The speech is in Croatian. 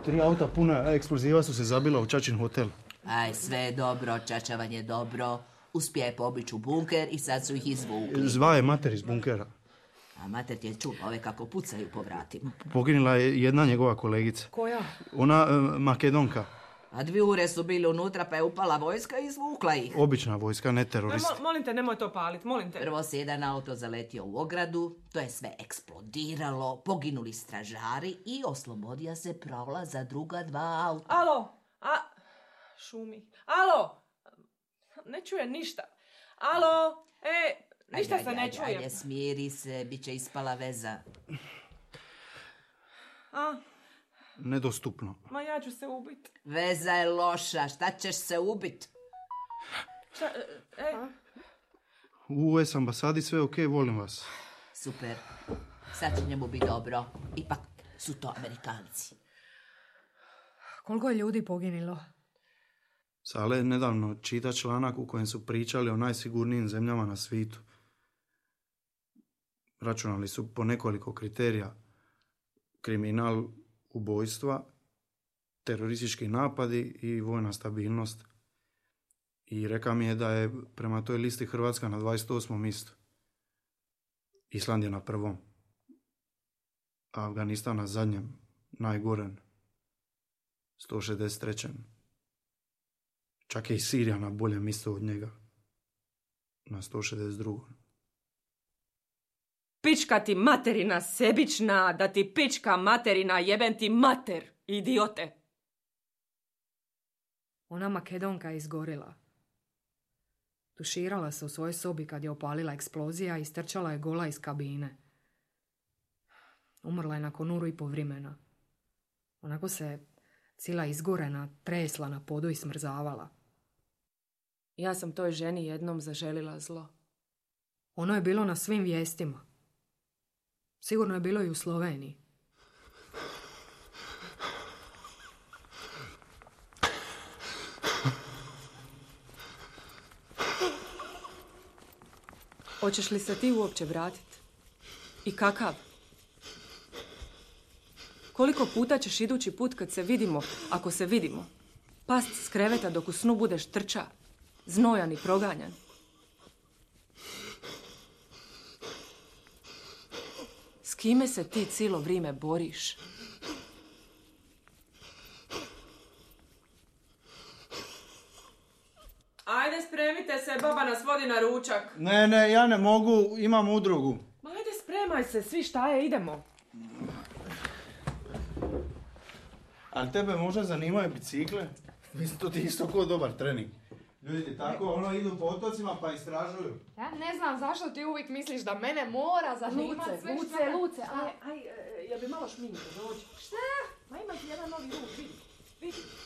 3 auta puna eksploziva su se zabila u Čačin hotel. Aj, sve je dobro, čačavan je dobro. Uspije je pobići u bunker i sad su ih izvukli. Zva je mater iz bunkera. A mater ti je čula ove kako pucaju po vratima. Poginula je jedna njegova kolegica. Koja? Ona Makedonka. A 2 ure su bili unutra pa je upala vojska i izvukla ih. Obična vojska, ne teroristi. Molim te, nemoj to paliti, molim te. Prvo se jedan auto zaletio u ogradu, to je sve eksplodiralo, poginuli stražari i oslobodio se prolaz za druga 2 auta. Alo, šumi. Alo, ne čujem ništa. Alo, ništa se ne čuje. Ajde, smiri se, bit će ispala veza. Nedostupno. Ma ja ću se ubiti. Veza je loša, šta ćeš se ubit? Šta, U US ambasadi sve ok, volim vas. Super, sad će njemu biti dobro. Ipak su to Amerikanci. Koliko je ljudi poginilo? Sale nedavno čita članak u kojem su pričali o najsigurnijim zemljama na svijetu. Računali su po nekoliko kriterija. Kriminal, ubojstva, teroristički napadi i vojna stabilnost. I reka mi je da je prema toj listi Hrvatska na 28. mjestu. Island je na 1. Afganistan na zadnjem, najgoren, 163. Čak je i Sirija na boljem mjestu od njega, na 162. Pička ti materina sebična, da ti pička materina jebem ti mater, idiote. Ona Makedonka je izgorila. Tuširala se u svojoj sobi kad je opalila eksplozija i istrčala je gola iz kabine. Umrla je nakon 1,5 vremena. Onako se cila izgorena tresla na podu i smrzavala. Ja sam toj ženi jednom zaželila zlo. Ono je bilo na svim vijestima. Sigurno je bilo i u Sloveniji. Hoćeš li se ti uopće vratiti? I kakav? Koliko puta ćeš idući put kad se vidimo, ako se vidimo, past s kreveta dok u snu budeš trča, znojan i proganjan? S kime se ti cijelo vrijeme boriš? Ajde, spremite se, baba nas vodi na ručak. Ne, ja ne mogu, imam udrugu. Ma ajde, spremaj se, svi šta je, idemo. Ali tebe možda zanimaju bicikle? Mislim, to ti isto ko dobar trening. Ljudi tako idu po otocima pa istražuju. Ja ne znam zašto ti uvijek misliš da mene mora zanimati sve što... Luce, jel bi malo šminke dođi? Šta? Ma ima ti jedan novi ruč, vidi.